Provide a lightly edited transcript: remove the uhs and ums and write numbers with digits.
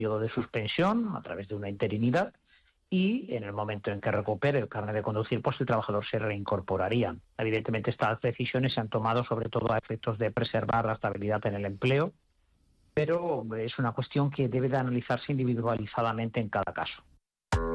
periodo de suspensión a través de una interinidad, y en el momento en que recupere el carnet de conducir, pues el trabajador se reincorporaría. Evidentemente, estas decisiones se han tomado sobre todo a efectos de preservar la estabilidad en el empleo, pero es una cuestión que debe de analizarse individualizadamente en cada caso.